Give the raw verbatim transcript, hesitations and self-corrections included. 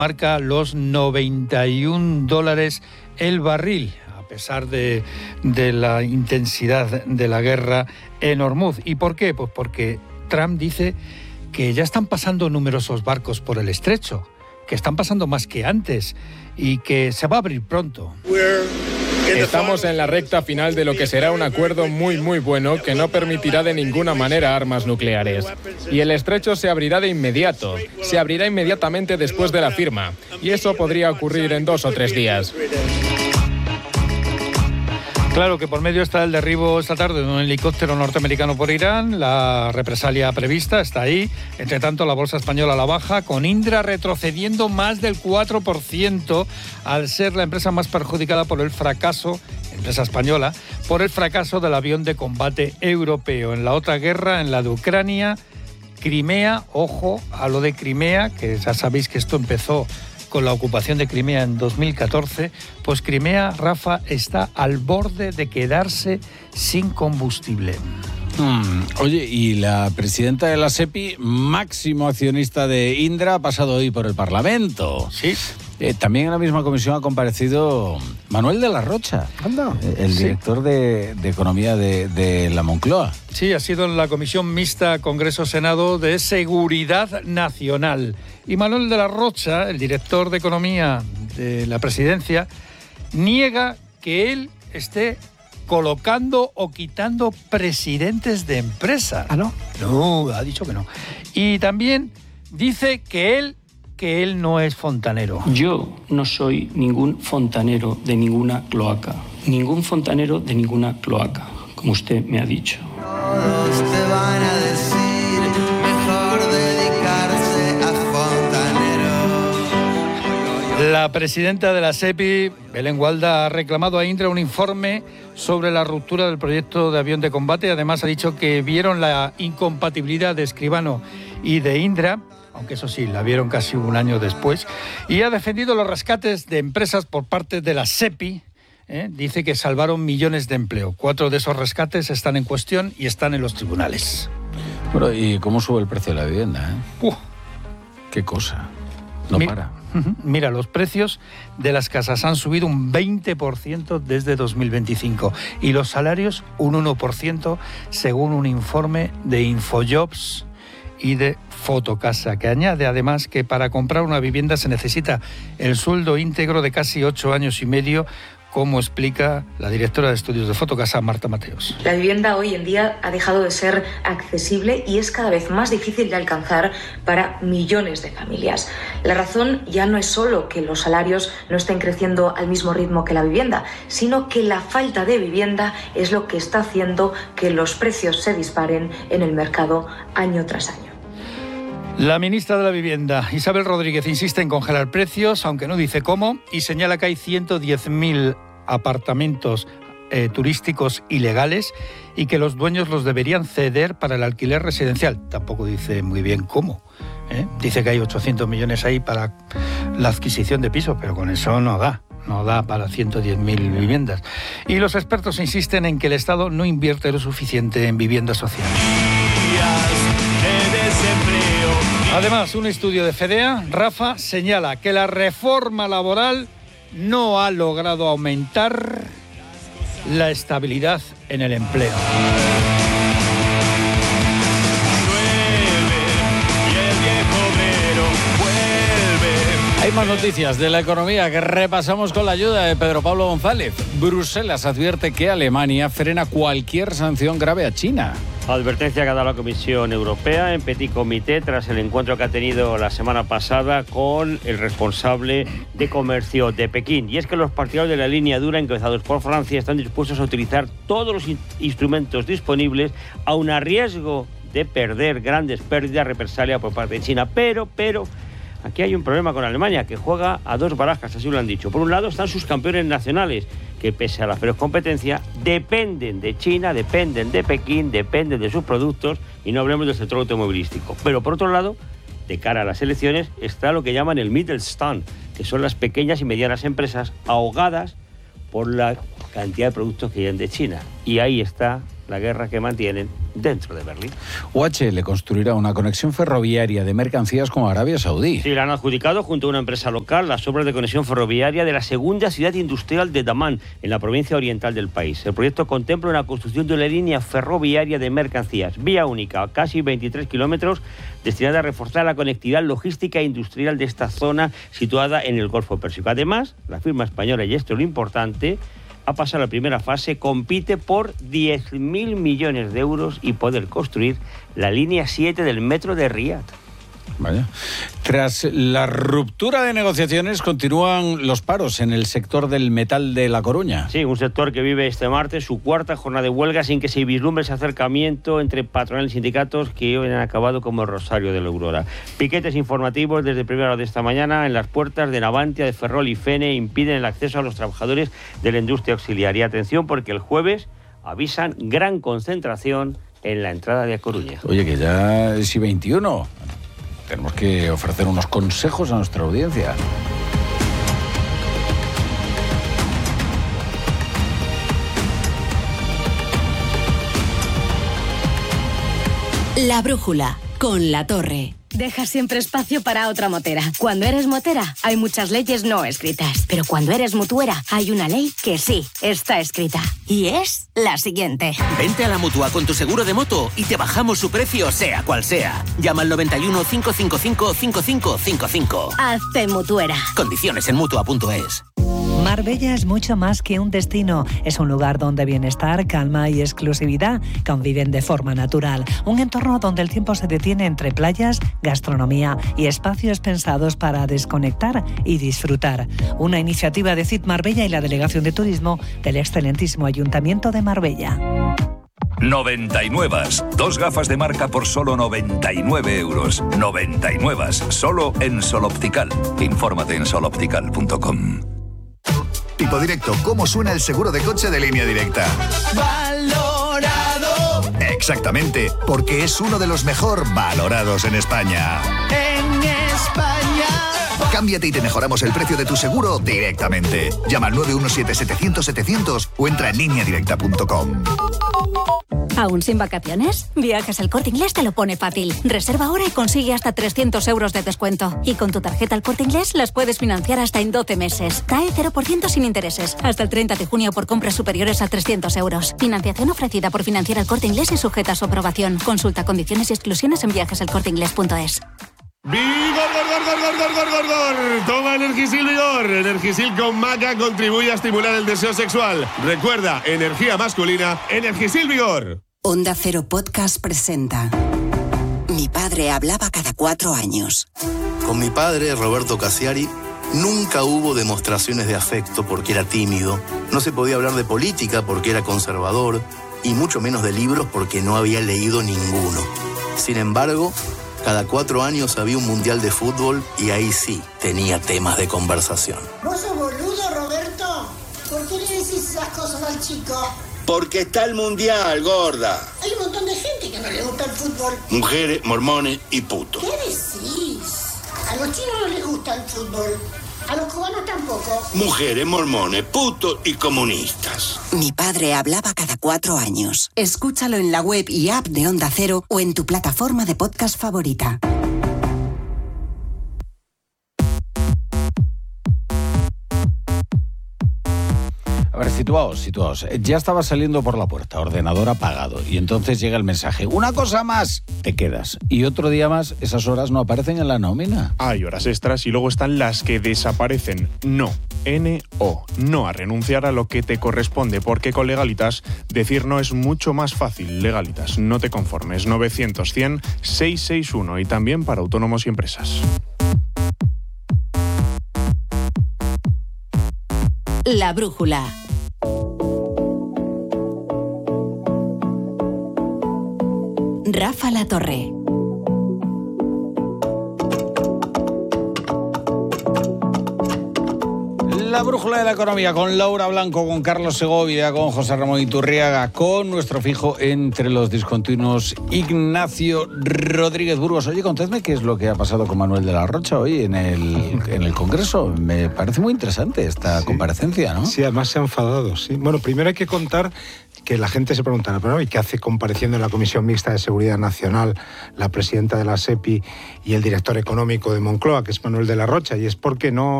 marca los noventa y un dólares el barril, a pesar de, de la intensidad de la guerra en Hormuz. ¿Y por qué? Pues porque Trump dice que ya están pasando numerosos barcos por el estrecho, que están pasando más que antes y que se va a abrir pronto. Estamos en la recta final de lo que será un acuerdo muy muy bueno que no permitirá de ninguna manera armas nucleares. Y el estrecho se abrirá de inmediato, se abrirá inmediatamente después de la firma. Y eso podría ocurrir en dos o tres días. Claro que por medio está el derribo esta tarde de un helicóptero norteamericano por Irán, la represalia prevista está ahí. Entre tanto, la bolsa española a la baja, con Indra retrocediendo más del cuatro por ciento al ser la empresa más perjudicada por el fracaso, empresa española, por el fracaso del avión de combate europeo. En la otra guerra, en la de Ucrania, Crimea, ojo a lo de Crimea, que ya sabéis que esto empezó con la ocupación de Crimea en dos mil catorce, pues Crimea, Rafa, está al borde de quedarse sin combustible. Hmm. Oye, y la presidenta de la SEPI, máximo accionista de Indra, ha pasado hoy por el Parlamento. Sí. Eh, también en la misma comisión ha comparecido Manuel de la Rocha, Anda. el Sí. director de, de Economía de, de la Moncloa. Sí, ha sido en la Comisión Mixta Congreso-Senado de Seguridad Nacional. Y Manuel de la Rocha, el director de Economía de la Presidencia, niega que él esté colocando o quitando presidentes de empresas. ¿Ah, no? No, ha dicho que no. Y también dice que él, que él no es fontanero. Yo no soy ningún fontanero de ninguna cloaca. Ningún fontanero de ninguna cloaca, como usted me ha dicho. Todos te van a decir, mejor dedicarse a fontanero. La presidenta de la SEPI, Belén Gualda, ha reclamado a Indra un informe sobre la ruptura del proyecto de avión de combate. Además, ha dicho que vieron la incompatibilidad de Escribano y de Indra, aunque eso sí, la vieron casi un año después, y ha defendido los rescates de empresas por parte de la SEPI. ¿eh? Dice que salvaron millones de empleo. Cuatro de esos rescates están en cuestión y están en los tribunales. Bueno, ¿y cómo sube el precio de la vivienda? ¿eh? Uh. Qué cosa. No Mi- para. Mira, los precios de las casas han subido un veinte por ciento desde dos mil veinticinco y los salarios un uno por ciento, según un informe de Infojobs y de Fotocasa, que añade además que para comprar una vivienda se necesita el sueldo íntegro de casi ocho años y medio, como explica la directora de estudios de Fotocasa, Marta Mateos. La vivienda hoy en día ha dejado de ser accesible y es cada vez más difícil de alcanzar para millones de familias. La razón ya no es solo que los salarios no estén creciendo al mismo ritmo que la vivienda, sino que la falta de vivienda es lo que está haciendo que los precios se disparen en el mercado año tras año. La ministra de la Vivienda, Isabel Rodríguez, insiste en congelar precios, aunque no dice cómo, y señala que hay ciento diez mil apartamentos eh, turísticos ilegales y que los dueños los deberían ceder para el alquiler residencial. Tampoco dice muy bien cómo. ¿eh? Dice que hay ochocientos millones ahí para la adquisición de pisos, pero con eso no da. No da para ciento diez mil viviendas. Y los expertos insisten en que el Estado no invierte lo suficiente en vivienda social. Además, un estudio de FEDEA, Rafa, señala que la reforma laboral no ha logrado aumentar la estabilidad en el empleo. Hay más noticias de la economía que repasamos con la ayuda de Pedro Pablo González. Bruselas advierte que Alemania frena cualquier sanción grave a China. Advertencia que ha dado la Comisión Europea en Petit Comité tras el encuentro que ha tenido la semana pasada con el responsable de comercio de Pekín. Y es que los partidarios de la línea dura encabezados por Francia están dispuestos a utilizar todos los in- instrumentos disponibles, aun a riesgo de perder grandes pérdidas represalia por parte de China. Pero, pero... Aquí hay un problema con Alemania, que juega a dos barajas, así lo han dicho. Por un lado están sus campeones nacionales, que pese a la feroz competencia, dependen de China, dependen de Pekín, dependen de sus productos, y no hablemos del sector automovilístico. Pero por otro lado, de cara a las elecciones, está lo que llaman el Mittelstand, que son las pequeñas y medianas empresas ahogadas por la cantidad de productos que llegan de China. Y ahí está la guerra que mantienen dentro de Berlín. U H L construirá una conexión ferroviaria de mercancías con Arabia Saudí. Sí, la han adjudicado junto a una empresa local las obras de conexión ferroviaria de la segunda ciudad industrial de Dammam, en la provincia oriental del país. El proyecto contempla una construcción de una línea ferroviaria de mercancías, vía única, casi veintitrés kilómetros, destinada a reforzar la conectividad logística e industrial de esta zona situada en el Golfo Pérsico. Además, la firma española, y esto es lo importante, ha pasado la primera fase, compite por diez mil millones de euros y poder construir la línea siete del metro de Riad. Vaya. Tras la ruptura de negociaciones, continúan los paros en el sector del metal de La Coruña. Sí, un sector que vive este martes su cuarta jornada de huelga sin que se vislumbre ese acercamiento entre patronal y sindicatos que hoy han acabado como el rosario de la aurora. Piquetes informativos desde primera hora de esta mañana en las puertas de Navantia, de Ferrol y Fene impiden el acceso a los trabajadores de la industria auxiliar. Y atención, porque el jueves avisan gran concentración en la entrada de A Coruña. Oye, que ya es I veintiuno. Tenemos que ofrecer unos consejos a nuestra audiencia. La brújula, con La Torre. Deja siempre espacio para otra motera. Cuando eres motera, hay muchas leyes no escritas. Pero cuando eres mutuera, hay una ley que sí está escrita. Y es la siguiente. Vente a la Mutua con tu seguro de moto y te bajamos su precio, sea cual sea. Llama al noventa y uno, cinco cinco cinco, cinco cinco cinco cinco. Hazte mutuera. Condiciones en mutua punto es. Marbella es mucho más que un destino. Es un lugar donde bienestar, calma y exclusividad conviven de forma natural. Un entorno donde el tiempo se detiene entre playas, gastronomía y espacios pensados para desconectar y disfrutar. Una iniciativa de C I T Marbella y la Delegación de Turismo del excelentísimo Ayuntamiento de Marbella. noventa y nueve. Dos gafas de marca por solo noventa y nueve euros. noventa y nueve. Solo en Sol Optical. Infórmate en sol optical punto com. Tipo directo, ¿cómo suena el seguro de coche de Línea Directa? Valorado. Exactamente, porque es uno de los mejor valorados en España. En España. Cámbiate y te mejoramos el precio de tu seguro directamente. Llama al nueve uno siete, setecientos, setecientos o entra en línea directa punto com. ¿Aún sin vacaciones? Viajes El Corte Inglés te lo pone fácil. Reserva ahora y consigue hasta trescientos euros de descuento. Y con tu tarjeta El Corte Inglés las puedes financiar hasta en doce meses. C A E cero por ciento sin intereses. Hasta el treinta de junio por compras superiores a trescientos euros. Financiación ofrecida por Financiera El Corte Inglés y sujeta a su aprobación. Consulta condiciones y exclusiones en viajes el corte inglés punto es. ¡Vigor, gor, gor, gor, gor, gor, gor, gor! Toma Energisil Vigor. Energisil con maca contribuye a estimular el deseo sexual. Recuerda, energía masculina, Energisil Vigor. Onda Cero Podcast presenta Mi padre hablaba cada cuatro años. Con mi padre, Roberto Cassiari, nunca hubo demostraciones de afecto porque era tímido, no se podía hablar de política porque era conservador y mucho menos de libros porque no había leído ninguno. Sin embargo, cada cuatro años había un mundial de fútbol y ahí sí tenía temas de conversación. ¿Vos sos boludo, Roberto? ¿Por qué le decís esas cosas al chico? Porque está el mundial, gorda. Hay un montón de gente que no le gusta el fútbol. Mujeres, mormones y putos. ¿Qué decís? A los chinos no les gusta el fútbol. A los cubanos tampoco. Mujeres, mormones, putos y comunistas. Mi padre hablaba cada cuatro años. Escúchalo en la web y app de Onda Cero o en tu plataforma de podcast favorita. A ver, situaos, situaos. Ya estaba saliendo por la puerta, ordenador apagado, y entonces llega el mensaje. Una cosa más, te quedas. Y otro día más, esas horas no aparecen en la nómina. Hay horas extras y luego están las que desaparecen. No, N O, no a renunciar a lo que te corresponde, porque con Legalitas decir no es mucho más fácil. Legalitas, no te conformes. novecientos, cien, seiscientos sesenta y uno y también para autónomos y empresas. La brújula. Rafa La Torre. La brújula de la economía con Laura Blanco, con Carlos Segovia, con José Ramón Iturriaga, con nuestro fijo entre los discontinuos Ignacio Rodríguez Burgos. Oye, contadme qué es lo que ha pasado con Manuel de la Rocha hoy en el, en el Congreso. Me parece muy interesante esta sí. comparecencia, ¿no? Sí, además se ha enfadado, sí. Bueno, primero hay que contar que la gente se preguntará, pero ¿y qué hace compareciendo en la Comisión Mixta de Seguridad Nacional la presidenta de la SEPI y el director económico de Moncloa, que es Manuel de la Rocha? Y es porque no